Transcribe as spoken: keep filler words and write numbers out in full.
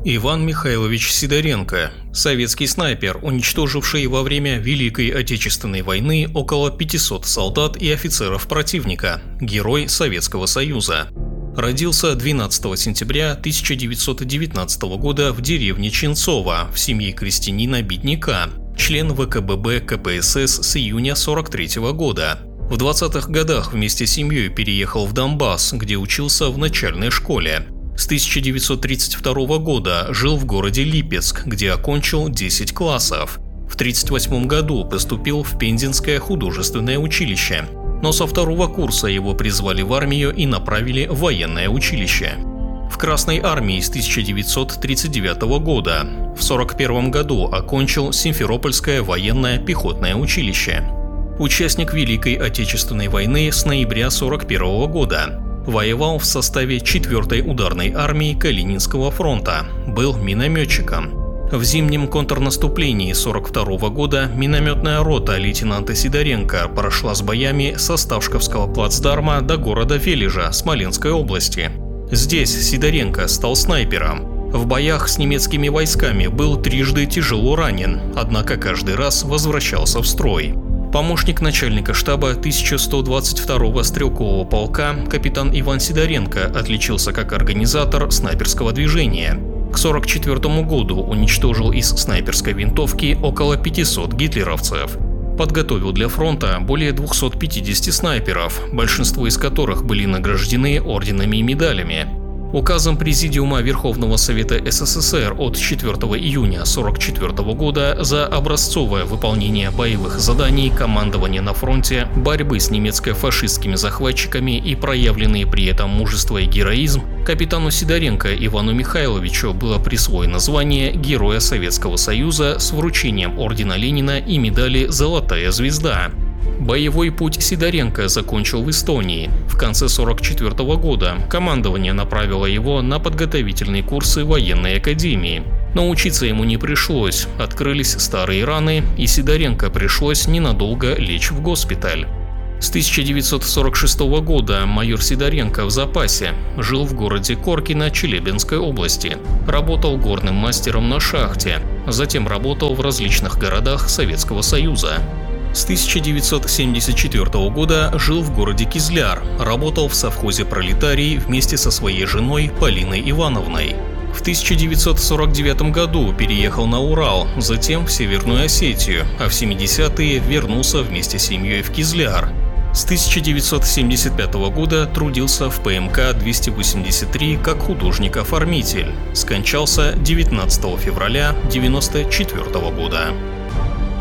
Иван Михайлович Сидоренко – советский снайпер, уничтоживший во время Великой Отечественной войны около пятисот солдат и офицеров противника, герой Советского Союза. Родился двенадцатого сентября тысяча девятьсот девятнадцатого года в деревне Ченцово в семье крестьянина-бедняка, член ВКББ КПСС с июня сорок третьего года. В двадцатых годах вместе с семьей переехал в Донбасс, где учился в начальной школе. С тысяча девятьсот тридцать второго года жил в городе Липецк, где окончил десять классов. В тридцать восьмом году поступил в Пензенское художественное училище, но со второго курса его призвали в армию и направили в военное училище. В Красной армии с тысяча девятьсот тридцать девятого года. В сорок первом году окончил Симферопольское военное пехотное училище. Участник Великой Отечественной войны с ноября сорок первого года. Воевал в составе четвёртой ударной армии Калининского фронта, был минометчиком. В зимнем контрнаступлении сорок второго года минометная рота лейтенанта Сидоренко прошла с боями со Ставшковского плацдарма до города Велижа Смоленской области. Здесь Сидоренко стал снайпером. В боях с немецкими войсками был трижды тяжело ранен, однако каждый раз возвращался в строй. Помощник начальника штаба тысяча сто двадцать второго стрелкового полка капитан Иван Сидоренко отличился как организатор снайперского движения. К сорок четвёртому году уничтожил из снайперской винтовки около пятисот гитлеровцев. Подготовил для фронта более двухсот пятидесяти снайперов, большинство из которых были награждены орденами и медалями. Указом Президиума Верховного Совета СССР от четвёртого июня сорок четвёртого года за образцовое выполнение боевых заданий командования на фронте, борьбы с немецко-фашистскими захватчиками и проявленные при этом мужество и героизм, капитану Сидоренко Ивану Михайловичу было присвоено звание Героя Советского Союза с вручением ордена Ленина и медали «Золотая звезда». Боевой путь Сидоренко закончил в Эстонии. В конце сорок четвёртого года командование направило его на подготовительные курсы военной академии. Но учиться ему не пришлось, открылись старые раны, и Сидоренко пришлось ненадолго лечь в госпиталь. С тысяча девятьсот сорок шестого года майор Сидоренко в запасе, жил в городе Коркино Челябинской области, работал горным мастером на шахте, затем работал в различных городах Советского Союза. С тысяча девятьсот семьдесят четвёртого года жил в городе Кизляр, работал в совхозе «Пролетарий» вместе со своей женой Полиной Ивановной. В тысяча девятьсот сорок девятом году переехал на Урал, затем в Северную Осетию, а в семидесятые вернулся вместе с семьей в Кизляр. С тысяча девятьсот семьдесят пятого года трудился в ПМК двести восемьдесят три как художник-оформитель. Скончался девятнадцатого февраля девяносто четвёртого года.